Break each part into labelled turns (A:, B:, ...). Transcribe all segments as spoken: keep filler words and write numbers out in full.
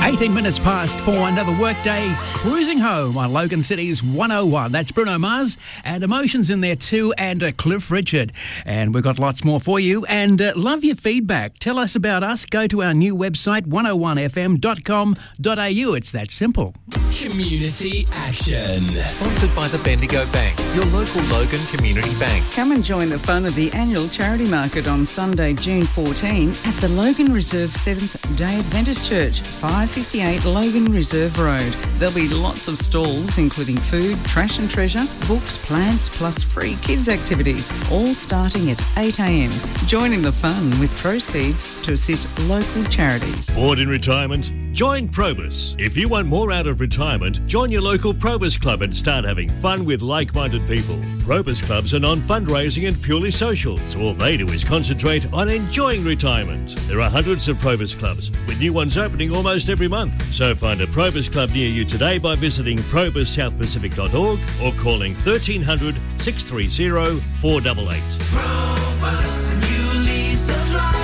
A: eighteen minutes past four, another workday, cruising home on Logan City's one oh one. That's Bruno Mars and Emotions in there too, and uh, Cliff Richard. And we've got lots more for you, and uh, love your feedback. Tell us about us. Go to our new website, one oh one f m dot com dot a u. It's that simple.
B: Community Action.
C: Sponsored by the Bendigo Bank, your local Logan Community Bank.
D: Come and join the fun of the annual charity market on Sunday, June fourteenth at the Logan Reserve Seventh-day Adventist Church, five fifty-eight Logan Reserve Road. There'll be lots of stalls, including food, trash and treasure, books, plants, plus free kids activities, all starting at eight a m. Join in the fun with proceeds to assist local charities.
E: Bored in retirement? Join Probus. If you want more out of retirement, join your local Probus Club and start having fun with like-minded people. Probus Clubs are non-fundraising and purely social, so all they do is concentrate on enjoying retirement. There are hundreds of Probus Clubs, with new ones opening almost every month. So find a Probus Club near you today by visiting probus south pacific dot org or calling thirteen hundred, six three zero, four eight eight.
B: Probus, new lease of life.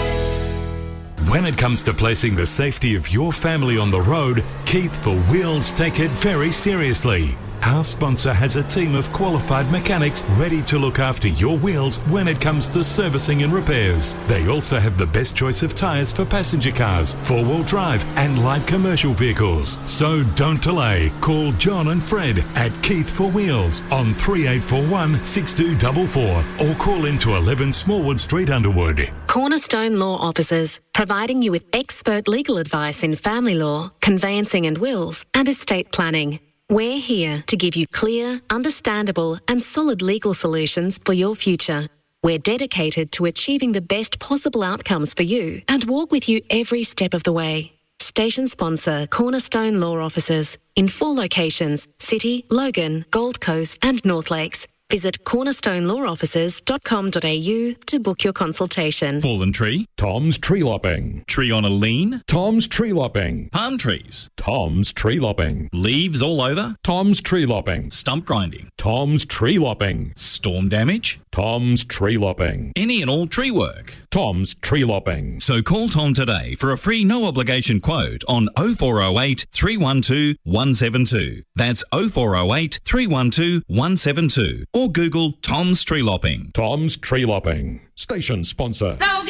F: When it comes to placing the safety of your family on the road, Keith for Wheels take it very seriously. Our sponsor has a team of qualified mechanics ready to look after your wheels when it comes to servicing and repairs. They also have the best choice of tyres for passenger cars, four-wheel drive and light commercial vehicles. So don't delay. Call John and Fred at Keith for Wheels on three eight four one, six two four four or call into eleven Smallwood Street, Underwood.
G: Cornerstone Law Officers, providing you with expert legal advice in family law, conveyancing and wills, and estate planning. We're here to give you clear, understandable and solid legal solutions for your future. We're dedicated to achieving the best possible outcomes for you and walk with you every step of the way. Station sponsor Cornerstone Law Officers in four locations: City, Logan, Gold Coast and North Lakes. Visit cornerstone law officers dot com dot a u to book your consultation.
H: Fallen tree?
I: Tom's Tree Lopping.
H: Tree on a lean?
I: Tom's Tree Lopping.
H: Palm trees?
I: Tom's Tree Lopping.
H: Leaves all over?
I: Tom's Tree Lopping.
H: Stump grinding?
I: Tom's Tree Lopping.
H: Storm damage?
I: Tom's Tree Lopping.
H: Any and all tree work?
I: Tom's Tree Lopping.
H: So call Tom today for a free no obligation quote on oh four oh eight, three one two, one seven two. That's oh four oh eight, three one two, one seven two. Or Google Tom's Tree Lopping.
I: Tom's Tree Lopping. Station sponsor.
B: Logan